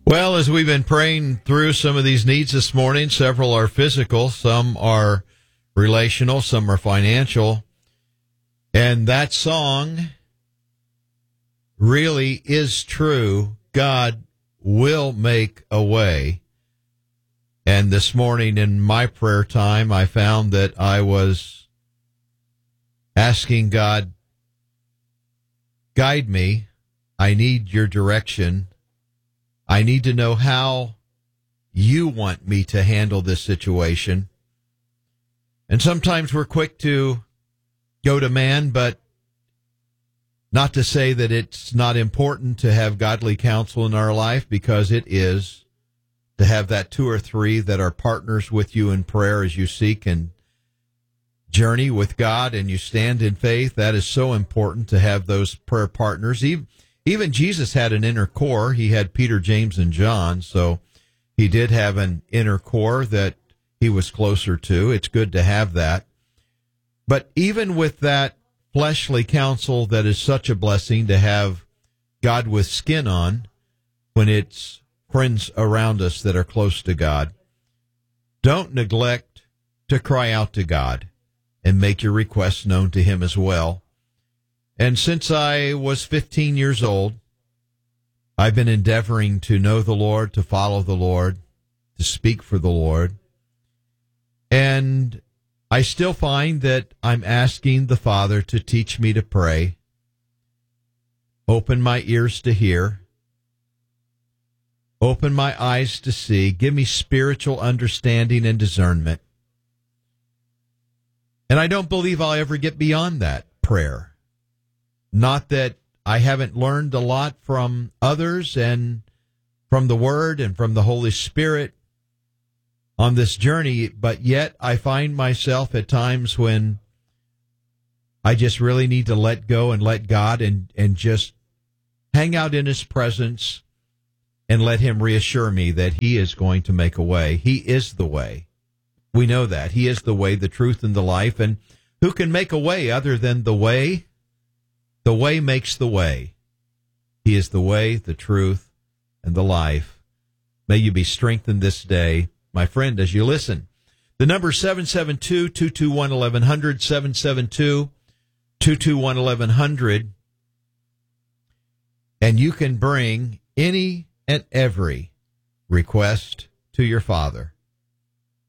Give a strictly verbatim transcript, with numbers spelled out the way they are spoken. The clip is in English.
Well, as we've been praying through some of these needs this morning, several are physical, some are relational, some are financial. And that song really is true. God will make a way. And this morning in my prayer time, I found that I was asking God, guide me. I need your direction. I need to know how you want me to handle this situation. And sometimes we're quick to go to man, but not to say that it's not important to have godly counsel in our life, because it is, to have that two or three that are partners with you in prayer as you seek and journey with God and you stand in faith. That is so important to have those prayer partners. Even Even Jesus had an inner core. He had Peter, James, and John, so he did have an inner core that he was closer to. It's good to have that. But even with that fleshly counsel that is such a blessing to have God with skin on, when it's friends around us that are close to God, don't neglect to cry out to God and make your requests known to him as well. And since I was fifteen years old, I've been endeavoring to know the Lord, to follow the Lord, to speak for the Lord. And I still find that I'm asking the Father to teach me to pray, open my ears to hear, open my eyes to see, give me spiritual understanding and discernment. And I don't believe I'll ever get beyond that prayer. Not that I haven't learned a lot from others and from the Word and from the Holy Spirit on this journey, but yet I find myself at times when I just really need to let go and let God and, and just hang out in his presence and let him reassure me that he is going to make a way. He is the way. We know that. He is the way, the truth, and the life. And who can make a way other than the way? The way makes the way. He is the way, the truth, and the life. May you be strengthened this day, my friend, as you listen. The number is seven seven two, two two one, one one zero zero, seven seven two, two two one, one one zero zero. And you can bring any and every request to your Father.